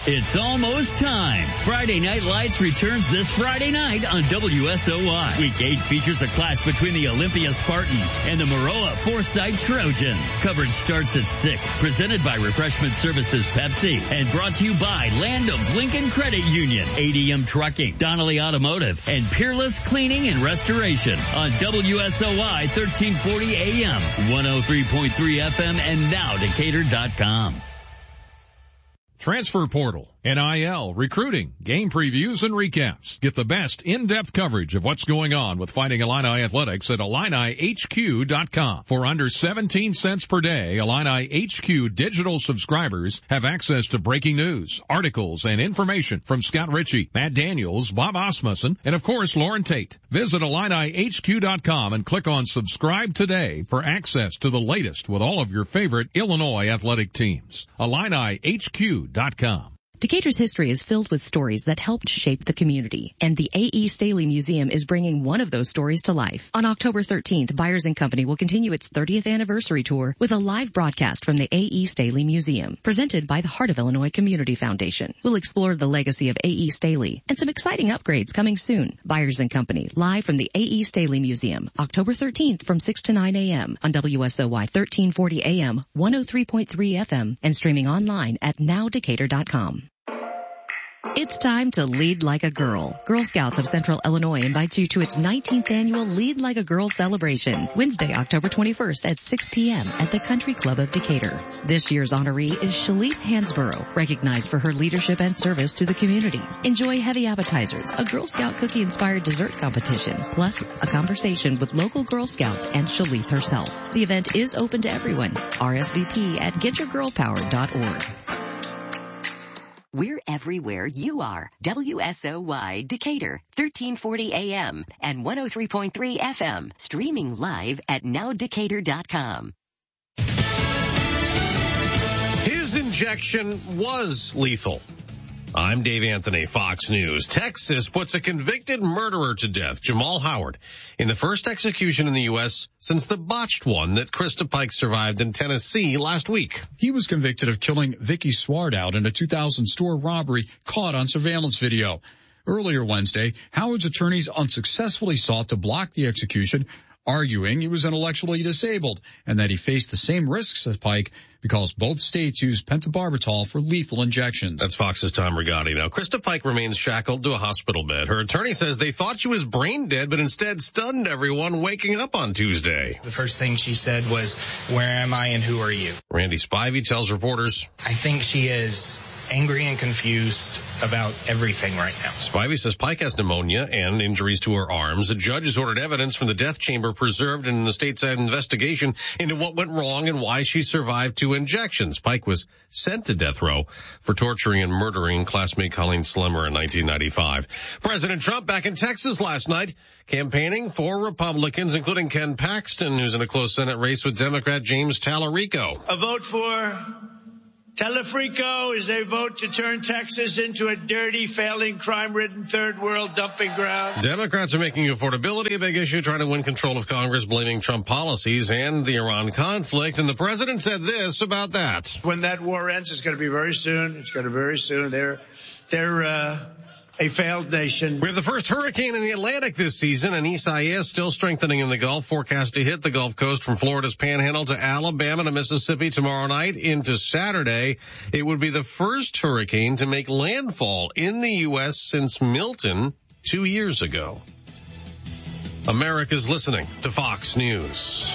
It's almost time. Friday Night Lights returns this Friday night on WSOY. Week 8 features a clash between the Olympia Spartans and the Maroa Forsyth Trojans. Coverage starts at 6. Presented by Refreshment Services Pepsi and brought to you by Land of Lincoln Credit Union, ADM Trucking, Donnelly Automotive, and Peerless Cleaning and Restoration on WSOY 1340 AM, 103.3 FM, and now Decatur.com. Transfer Portal, NIL, recruiting, game previews, and recaps. Get the best in-depth coverage of what's going on with Fighting Illini Athletics at IlliniHQ.com. For under 17 cents per day, Illini HQ digital subscribers have access to breaking news, articles, and information from Scott Ritchie, Matt Daniels, Bob Osmussen, and of course, Lauren Tate. Visit IlliniHQ.com and click on Subscribe Today for access to the latest with all of your favorite Illinois athletic teams. IlliniHQ.com. Decatur's history is filled with stories that helped shape the community, and the A.E. Staley Museum is bringing one of those stories to life. On October 13th, Byers & Company will continue its 30th anniversary tour with a live broadcast from the A.E. Staley Museum, presented by the Heart of Illinois Community Foundation. We'll explore the legacy of A.E. Staley and some exciting upgrades coming soon. Byers & Company, live from the A.E. Staley Museum, October 13th from 6 to 9 a.m. on WSOY 1340 AM, 103.3 FM, and streaming online at nowdecatur.com. It's time to lead like a girl. Girl Scouts of Central Illinois invites you to its 19th annual Lead Like a Girl celebration, Wednesday, October 21st at 6 p.m. at the Country Club of Decatur. This year's honoree is Shalif Hansborough, recognized for her leadership and service to the community. Enjoy heavy appetizers, a Girl Scout cookie-inspired dessert competition, plus a conversation with local Girl Scouts and Shalif herself. The event is open to everyone. RSVP at getyourgirlpower.org. We're everywhere you are. WSOY Decatur, 1340 AM and 103.3 FM. Streaming live at nowdecatur.com. His injection was lethal. I'm Dave Anthony, Fox News. Texas puts a convicted murderer to death, Jamal Howard, in the first execution in the U.S. since the botched one that Krista Pike survived in Tennessee last week. He was convicted of killing Vicky Swartout in a 2000 store robbery caught on surveillance video. Earlier Wednesday, Howard's attorneys unsuccessfully sought to block the execution, arguing he was intellectually disabled and that he faced the same risks as Pike because both states use pentobarbital for lethal injections. That's Fox's Tom Rigotti. Now, Krista Pike remains shackled to a hospital bed. Her attorney says they thought she was brain dead, but instead stunned everyone waking up on Tuesday. The first thing she said was, "Where am I and who are you?" Randy Spivey tells reporters, "I think she is angry and confused about everything right now." Spivey says Pike has pneumonia and injuries to her arms. A judge has ordered evidence from the death chamber preserved in the state's investigation into what went wrong and why she survived 2 injections. Pike was sent to death row for torturing and murdering classmate Colleen Slimmer in 1995. President Trump back in Texas last night, campaigning for Republicans, including Ken Paxton, who's in a close Senate race with Democrat James Tallarico. A vote for Telefrico is a vote to turn Texas into a dirty, failing, crime-ridden third world dumping ground. Democrats are making affordability a big issue, trying to win control of Congress, blaming Trump policies and the Iran conflict. And the president said this about that. When that war ends, it's going to be very soon. It's going to be very soon. They're a failed nation. We have the first hurricane in the Atlantic this season, and Isaias still strengthening in the Gulf, forecast to hit the Gulf Coast from Florida's Panhandle to Alabama to Mississippi tomorrow night into Saturday. It would be the first hurricane to make landfall in the U.S. since Milton 2 years ago. America's listening to Fox News.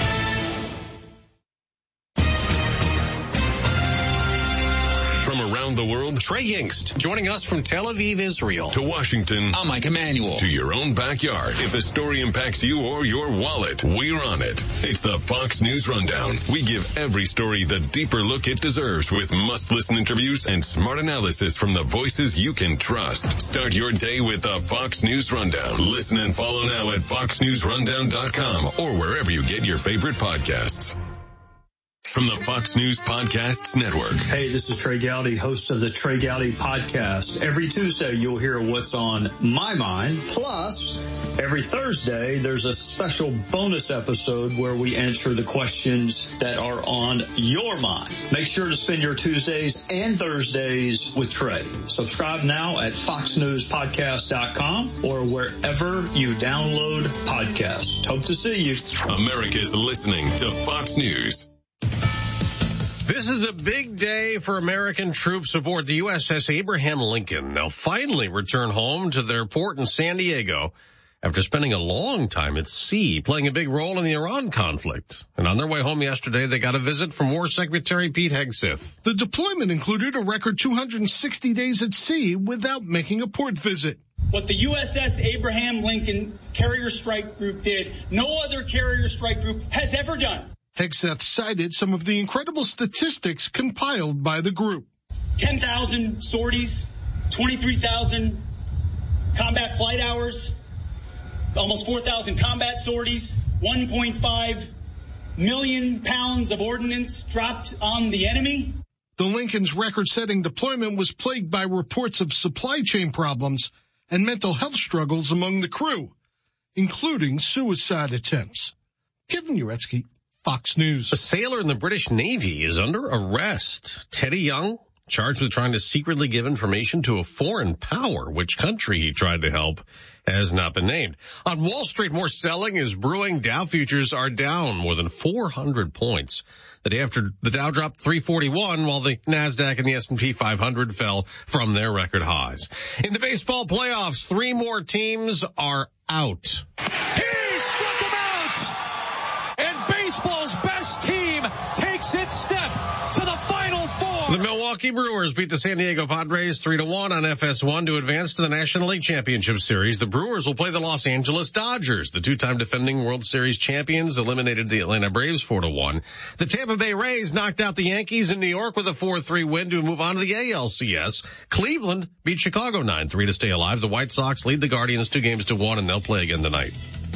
From around the world, Trey Yingst joining us from Tel Aviv, Israel. To Washington, I'm Mike Emanuel. To your own backyard. If a story impacts you or your wallet, we're on it. It's the Fox News Rundown. We give every story the deeper look it deserves with must-listen interviews and smart analysis from the voices you can trust. Start your day with the Fox News Rundown. Listen and follow now at foxnewsrundown.com or wherever you get your favorite podcasts. From the Fox News Podcasts Network. Hey, this is Trey Gowdy, host of the Trey Gowdy Podcast. Every Tuesday, you'll hear what's on my mind. Plus, every Thursday, there's a special bonus episode where we answer the questions that are on your mind. Make sure to spend your Tuesdays and Thursdays with Trey. Subscribe now at foxnewspodcast.com or wherever you download podcasts. Hope to see you. America's listening to Fox News. This is a big day for American troops aboard the USS Abraham Lincoln. They'll finally return home to their port in San Diego after spending a long time at sea, playing a big role in the Iran conflict. And on their way home yesterday, they got a visit from War Secretary Pete Hegseth. The deployment included a record 260 days at sea without making a port visit. What the USS Abraham Lincoln Carrier Strike Group did, no other carrier strike group has ever done. Hegseth cited some of the incredible statistics compiled by the group. 10,000 sorties, 23,000 combat flight hours, almost 4,000 combat sorties, 1.5 million pounds of ordnance dropped on the enemy. The Lincoln's record-setting deployment was plagued by reports of supply chain problems and mental health struggles among the crew, including suicide attempts. Kevin Uretsky, Fox News. A sailor in the British Navy is under arrest. Teddy Young, charged with trying to secretly give information to a foreign power. Which country he tried to help has not been named. On Wall Street, more selling is brewing. Dow futures are down more than 400 points. The day after, the Dow dropped 341, while the NASDAQ and the S&P 500 fell from their record highs. In the baseball playoffs, 3 more teams are out. He struck him out! And baseball's best team takes its step to the Final Four. The Milwaukee Brewers beat the San Diego Padres 3-1 on FS1 to advance to the National League Championship Series. The Brewers will play the Los Angeles Dodgers. The 2-time defending World Series champions eliminated the Atlanta Braves 4-1. The Tampa Bay Rays knocked out the Yankees in New York with a 4-3 win to move on to the ALCS. Cleveland beat Chicago 9-3 to stay alive. The White Sox lead the Guardians 2-1, and they'll play again tonight.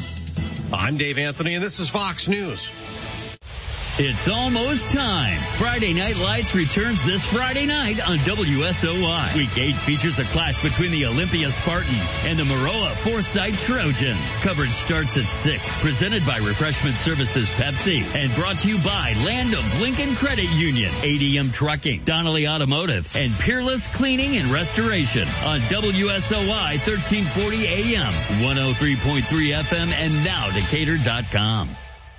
I'm Dave Anthony, and this is Fox News. It's almost time. Friday Night Lights returns this Friday night on WSOY. Week 8 features a clash between the Olympia Spartans and the Maroa Forsyth Trojan. Coverage starts at 6. Presented by Refreshment Services Pepsi and brought to you by Land of Lincoln Credit Union, ADM Trucking, Donnelly Automotive, and Peerless Cleaning and Restoration on WSOY 1340 AM, 103.3 FM, and now Decatur.com.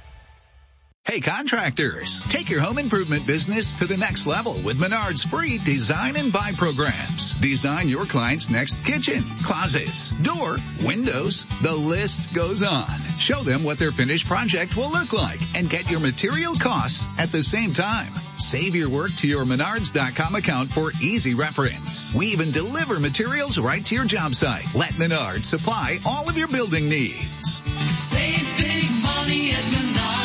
Hey contractors, take your home improvement business to the next level with Menard's free design and buy programs. Design your client's next kitchen, closets, door, windows, the list goes on. Show them what their finished project will look like and get your material costs at the same time. Save your work to your Menards.com account for easy reference. We even deliver materials right to your job site. Let Menards supply all of your building needs. Save big money at Menards.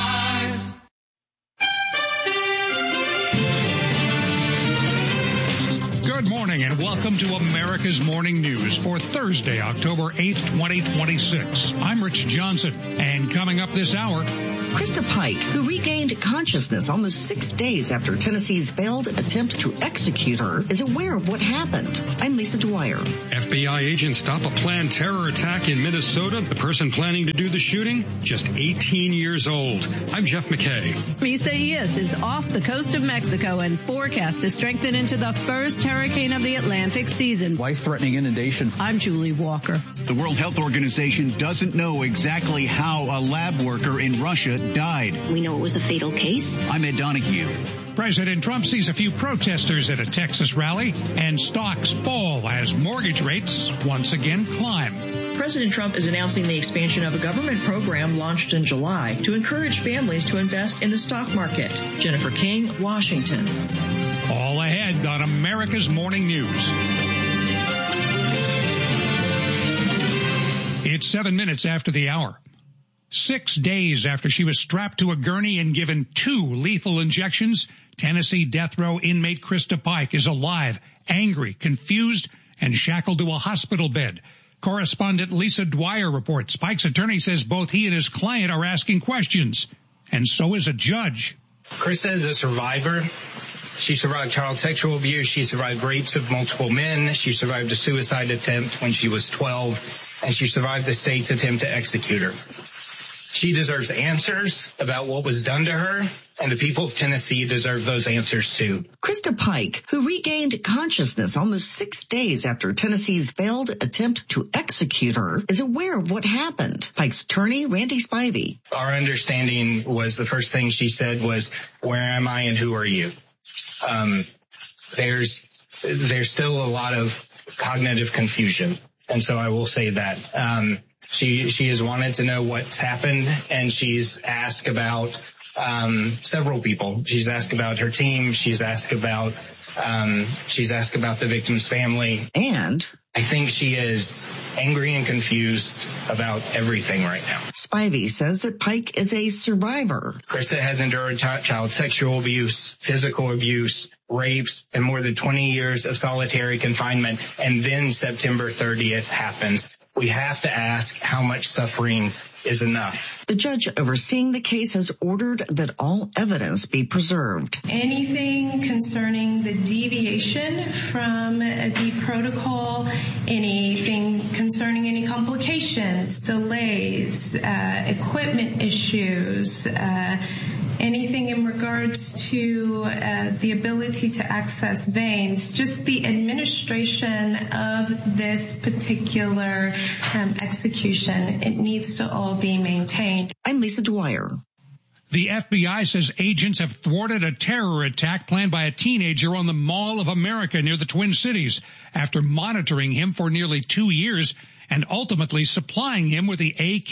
Good morning and welcome to America's Morning News for Thursday, October 8th, 2026. I'm Rich Johnson, and coming up this hour, Krista Pike, who regained consciousness almost 6 days after Tennessee's failed attempt to execute her, is aware of what happened. I'm Lisa Dwyer. FBI agents stop a planned terror attack in Minnesota. The person planning to do the shooting, just 18 years old. I'm Jeff McKay. Isaias is off the coast of Mexico and forecast to strengthen into the first hurricane of the Atlantic season. Life-threatening inundation. I'm Julie Walker. The World Health Organization doesn't know exactly how a lab worker in Russia died. We know it was a fatal case. I'm Ed Donahue. President Trump sees a few protesters at a Texas rally, and stocks fall as mortgage rates once again climb. President Trump is announcing the expansion of a government program launched in July to encourage families to invest in the stock market. Jennifer King, Washington. All ahead on America's Morning News. It's 7 minutes after the hour. 6 days after she was strapped to a gurney and given 2 lethal injections, Tennessee death row inmate Krista Pike is alive, angry, confused, and shackled to a hospital bed. Correspondent Lisa Dwyer reports Pike's attorney says both he and his client are asking questions, and so is a judge. Krista is a survivor. She survived child sexual abuse. She survived rapes of multiple men. She survived a suicide attempt when she was 12, and she survived the state's attempt to execute her. She deserves answers about what was done to her, and the people of Tennessee deserve those answers too. Krista Pike, who regained consciousness almost 6 days after Tennessee's failed attempt to execute her, is aware of what happened. Pike's attorney, Randy Spivey. Our understanding was the first thing she said was, "Where am I and who are you?" There's still a lot of cognitive confusion, and so I will say that. She has wanted to know what's happened, and she's asked about several people. She's asked about her team. She's asked about the victim's family. And I think she is angry and confused about everything right now. Spivey says that Pike is a survivor. Krista has endured child sexual abuse, physical abuse, rapes, and more than 20 years of solitary confinement. And then September 30th happens. We have to ask how much suffering is enough. The judge overseeing the case has ordered that all evidence be preserved. Anything concerning the deviation from the protocol, anything concerning any complications, delays, equipment issues, anything in regards to the ability to access veins, just the administration of this particular execution, it needs to all be maintained. I'm Lisa Dwyer. The FBI says agents have thwarted a terror attack planned by a teenager on the Mall of America near the Twin Cities after monitoring him for nearly 2 years and ultimately supplying him with the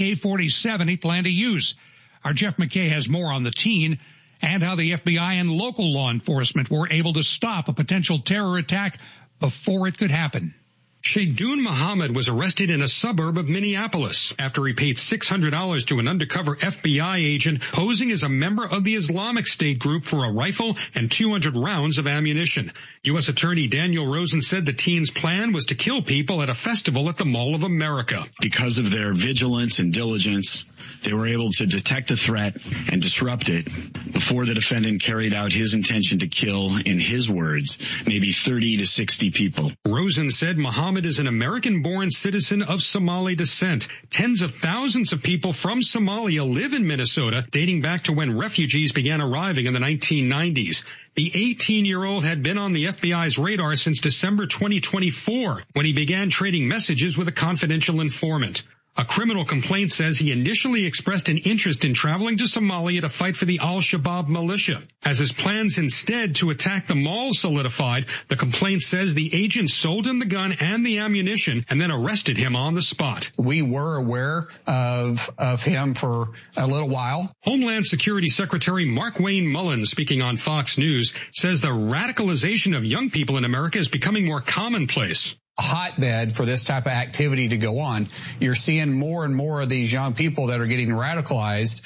AK-47 he planned to use. Our Jeff McKay has more on the teen and how the FBI and local law enforcement were able to stop a potential terror attack before it could happen. Shaydoun Muhammad was arrested in a suburb of Minneapolis after he paid $600 to an undercover FBI agent posing as a member of the Islamic State group for a rifle and 200 rounds of ammunition. U.S. Attorney Daniel Rosen said the teen's plan was to kill people at a festival at the Mall of America. Because of their vigilance and diligence, they were able to detect a threat and disrupt it before the defendant carried out his intention to kill, in his words, maybe 30 to 60 people. Rosen said Muhammad is an American-born citizen of Somali descent. Tens of thousands of people from Somalia live in Minnesota, dating back to when refugees began arriving in the 1990s. The 18-year-old had been on the FBI's radar since December 2024, when he began trading messages with a confidential informant. A criminal complaint says he initially expressed an interest in traveling to Somalia to fight for the al-Shabaab militia. As his plans instead to attack the mall solidified, the complaint says the agent sold him the gun and the ammunition and then arrested him on the spot. We were aware of him for a little while. Homeland Security Secretary Markwayne Mullins, speaking on Fox News, says the radicalization of young people in America is becoming more commonplace. A hotbed for this type of activity to go on. You're seeing more and more of these young people that are getting radicalized.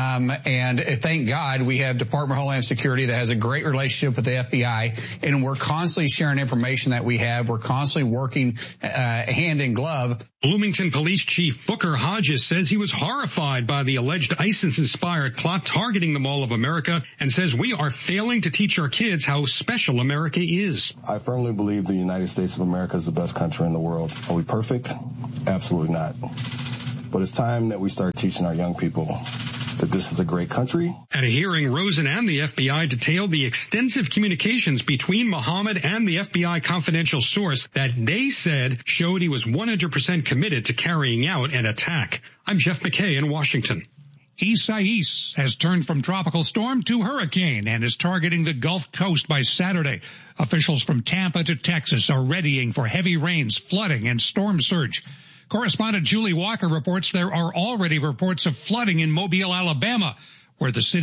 And thank God we have Department of Homeland Security that has a great relationship with the FBI, and we're constantly sharing information that we have. We're constantly working hand in glove. Bloomington Police Chief Booker Hodges says he was horrified by the alleged ISIS-inspired plot targeting the Mall of America and says we are failing to teach our kids how special America is. I firmly believe the United States of America is the best country in the world. Are we perfect? Absolutely not. But it's time that we start teaching our young people that this is a great country. At a hearing, Rosen and the FBI detailed the extensive communications between Muhammad and the FBI confidential source that they said showed he was 100% committed to carrying out an attack. I'm Jeff McKay in Washington. Isaias has turned from tropical storm to hurricane and is targeting the Gulf Coast by Saturday. Officials from Tampa to Texas are readying for heavy rains, flooding, and storm surge. Correspondent Julie Walker reports there are already reports of flooding in Mobile, Alabama, where the city